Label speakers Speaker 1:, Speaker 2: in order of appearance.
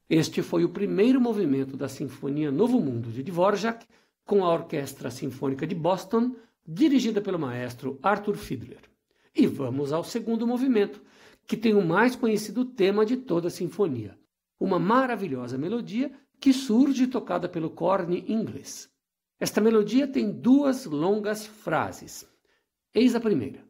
Speaker 1: Este foi o primeiro movimento da Sinfonia Novo Mundo de Dvorak, com a Orquestra Sinfônica de Boston, dirigida pelo maestro Arthur Fiedler. E vamos ao segundo movimento, que tem o mais conhecido tema de toda a sinfonia, uma maravilhosa melodia que surge tocada pelo corne inglês. Esta melodia tem duas longas frases. Eis a primeira.